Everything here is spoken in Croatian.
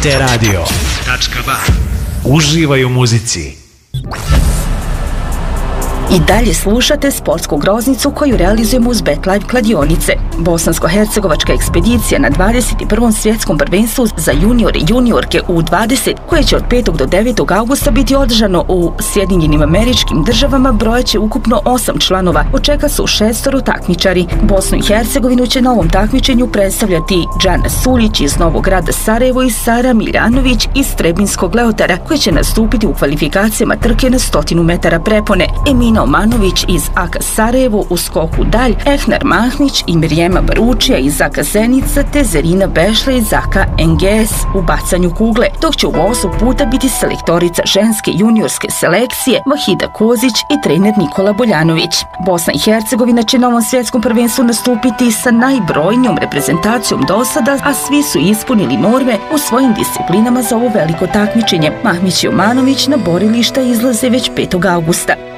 interadio.ba. Uživaj u muzici. I dalje slušate sportsku groznicu koju realizujemo uz BetLife kladionice. Bosansko-hercegovačka ekspedicija na 21. svjetskom prvenstvu za juniore i juniorke U20, koje će od 5. do 9. augusta biti održano u Sjedinjenim Američkim Državama, brojeće ukupno 8 članova, od čega su 6 takmičari. Bosnu i Hercegovinu će na ovom takmičenju predstavljati Džana Sulić iz Novog Grada Sarajevo i Sara Miljanović iz Trebinskog Leotara, koji će nastupiti u kvalifikacijama trke na 100 metara prepone. Emina Omanović iz AK Sarajevo u skoku dalj, Ehnar Mahnić i Mirjema Baručija iz AK Zenica te Zerina Bešle iz AK NGS u bacanju kugle, dok će u vozu puta biti selektorica ženske juniorske selekcije Vahida Kozić i trener Nikola Boljanović. Bosna i Hercegovina će na ovom svjetskom prvenstvu nastupiti sa najbrojnijom reprezentacijom do sada, a svi su ispunili norme u svojim disciplinama za ovo veliko takmičenje. Mahmić i Omanović na borilišta izlaze već 5. augusta.